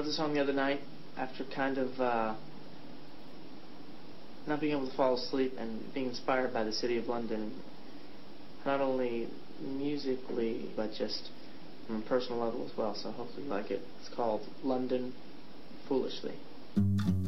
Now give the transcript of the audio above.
the song the other night after kind of not being able to fall asleep and being inspired by the city of London, not only musically but just on a personal level as well. So hopefully you like it. It's called London Foolishly.